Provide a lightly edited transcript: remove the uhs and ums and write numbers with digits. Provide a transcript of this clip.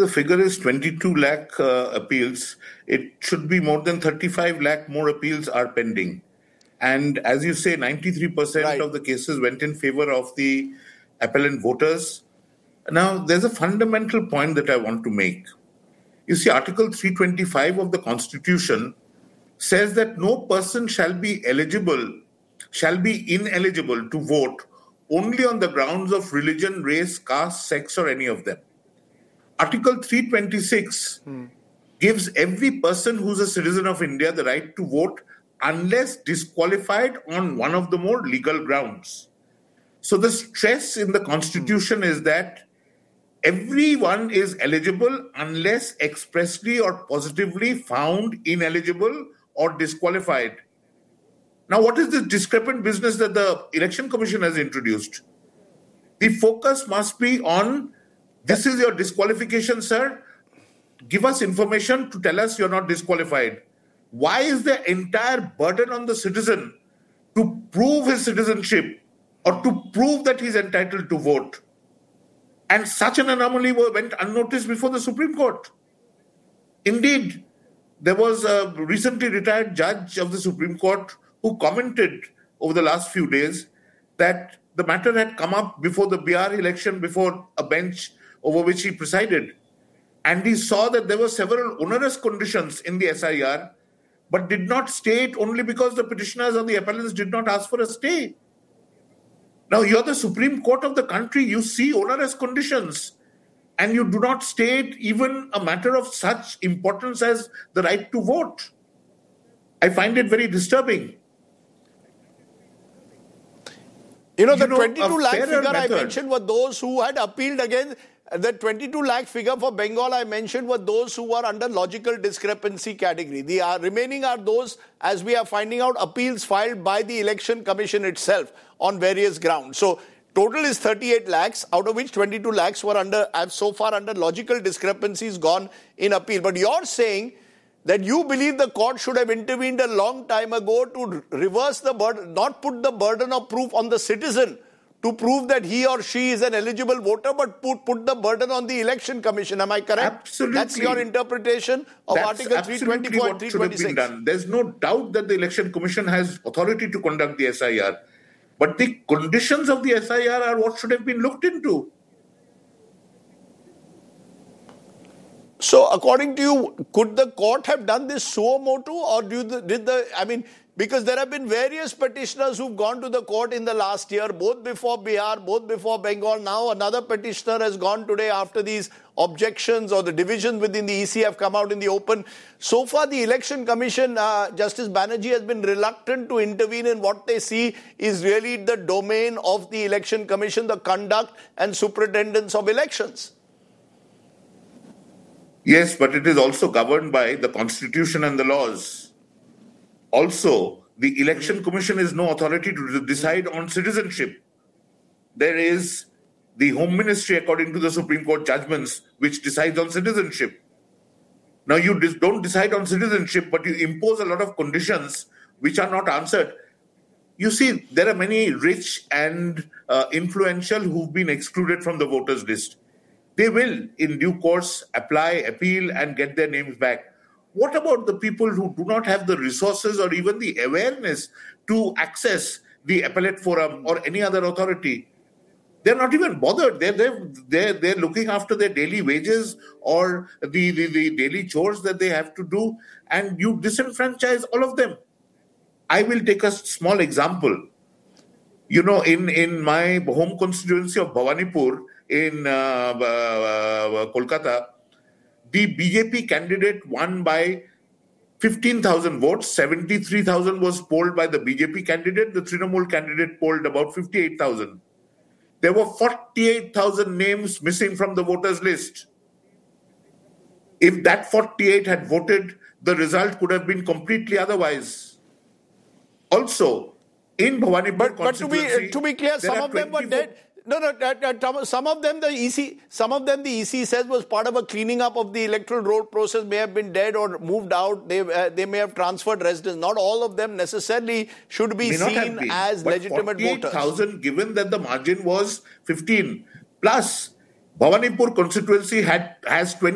the figure is 22 lakh appeals, it should be more than 35 lakh more appeals are pending. And as you say, 93% of the cases went in favor of the appellant voters. Now, there's a fundamental point that I want to make. You see, Article 325 of the Constitution says that no person shall be ineligible to vote only on the grounds of religion, race, caste, sex, or any of them. Article 326 gives every person who's a citizen of India the right to vote unless disqualified on one of the more legal grounds. So the stress in the Constitution is that everyone is eligible unless expressly or positively found ineligible or disqualified. Now, what is this discrepant business that the Election Commission has introduced? The focus must be on, this is your disqualification, sir. Give us information to tell us you're not disqualified. Why is the entire burden on the citizen to prove his citizenship or to prove that he's entitled to vote? And such an anomaly went unnoticed before the Supreme Court. Indeed, there was a recently retired judge of the Supreme Court who commented over the last few days that the matter had come up before the Bihar election, before a bench over which he presided. And he saw that there were several onerous conditions in the SIR, but did not stay it only because the petitioners or the appellants did not ask for a stay. Now, you're the Supreme Court of the country. You see onerous conditions, and you do not state even a matter of such importance as the right to vote. I find it very disturbing. The 22 lakh figure I mentioned were those who had appealed against. The 22 lakh figure for Bengal I mentioned were those who were under logical discrepancy category. The remaining are those, as we are finding out, appeals filed by the Election Commission itself on various grounds. So total is 38 lakhs, out of which 22 lakhs were under logical discrepancies gone in appeal. But you're saying that you believe the court should have intervened a long time ago to reverse the burden, not put the burden of proof on the citizen to prove that he or she is an eligible voter, but put the burden on the Election Commission. Am I correct? Absolutely. That's your interpretation of Article 324 and 326. There's no doubt that the Election Commission has authority to conduct the SIR. But the conditions of the SIR are what should have been looked into. So, according to you, could the court have done this suo motu, or because there have been various petitioners who've gone to the court in the last year, both before Bihar, both before Bengal. Now another petitioner has gone today after these objections or the divisions within the EC have come out in the open. So far, the Election Commission, Justice Banerjee, has been reluctant to intervene in what they see is really the domain of the Election Commission, the conduct and superintendence of elections. Yes, but it is also governed by the Constitution and the laws. Also, the Election Commission is no authority to decide on citizenship. There is the Home Ministry, according to the Supreme Court judgments, which decides on citizenship. Now, you don't decide on citizenship, but you impose a lot of conditions which are not answered. You see, there are many rich and influential who've been excluded from the voters list. They will, in due course, apply, appeal, and get their names back. What about the people who do not have the resources or even the awareness to access the appellate forum or any other authority? They're not even bothered. They're looking after their daily wages or the daily chores that they have to do, and you disenfranchise all of them. I will take a small example. In my home constituency of Bhawanipur in Kolkata, the BJP candidate won by 15,000 votes. 73,000 was polled by the BJP candidate. The Trinamool candidate polled about 58,000. There were 48,000 names missing from the voters list. If that 48 had voted, the result could have been completely otherwise. Also, in Bhawanipur constituency, to be clear, some of them were dead. Some of them the EC says was part of a cleaning up of the electoral roll process, may have been dead or moved out. They may have transferred residence. Not all of them necessarily should be seen as legitimate voters. 48,000, given that the margin was 15 plus, Bhawanipur constituency has 20.